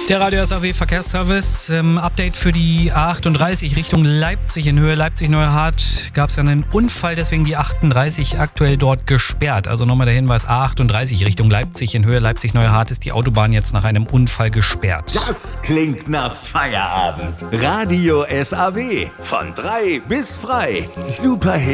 Der Radio SAW Verkehrsservice. Update für die A38 Richtung Leipzig in Höhe Leipzig-Neuhardt. Gab es ja einen Unfall, deswegen die 38 aktuell dort gesperrt. Also nochmal der Hinweis, A38 Richtung Leipzig in Höhe Leipzig-Neuhardt ist die Autobahn jetzt nach einem Unfall gesperrt. Das klingt nach Feierabend. Radio SAW von 3 bis frei. Super